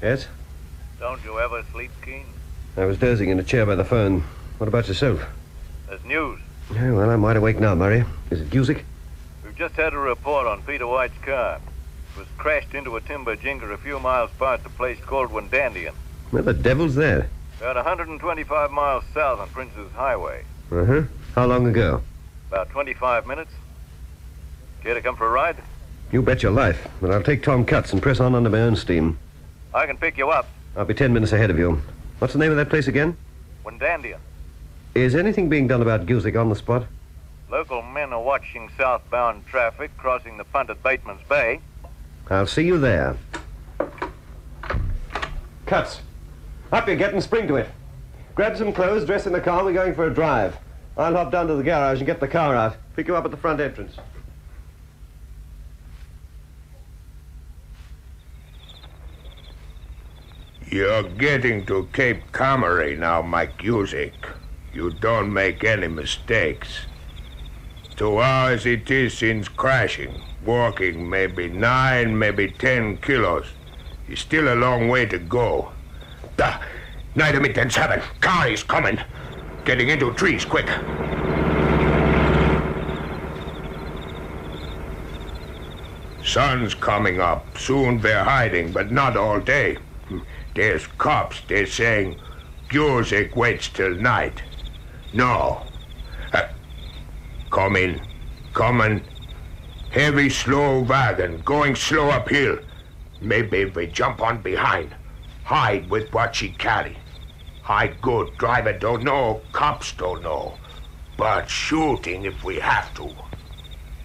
Yes? Don't you ever sleep, Keen? I was dozing in a chair by the phone. What about yourself? There's news. Yeah, well, I'm wide awake now, Murray. Is it Gusick? We've just had a report on Peter White's car. It was crashed into a timber jingle a few miles apart at a place called Wendandian. Where the devil's there? About 125 miles south on Prince's Highway. Uh-huh. How long ago? About 25 minutes. Care to come for a ride? You bet your life. But I'll take Tom Cutts and press on under my own steam. I can pick you up. I'll be 10 minutes ahead of you. What's the name of that place again? Wendandian. Is anything being done about Gusick on the spot? Local men are watching southbound traffic crossing the punt at Bateman's Bay. I'll see you there. Cutts. Up you get and spring to it. Grab some clothes, dress in the car, we're going for a drive. I'll hop down to the garage and get the car out. Pick you up at the front entrance. You're getting to Cape Camare now, Mike Gusick. You don't make any mistakes. 2 hours it is since crashing. Walking maybe 9, maybe 10 kilos. It's still a long way to go. 9 minutes and 7. Car is coming. Getting into trees, quick. Sun's coming up. Soon they're hiding, but not all day. There's cops. They're saying Gusick waits till night. No. Coming. Heavy, slow wagon, going slow uphill. Maybe if we jump on behind. Hide with what she carry. Hide good. Driver don't know. Cops don't know. But shooting if we have to.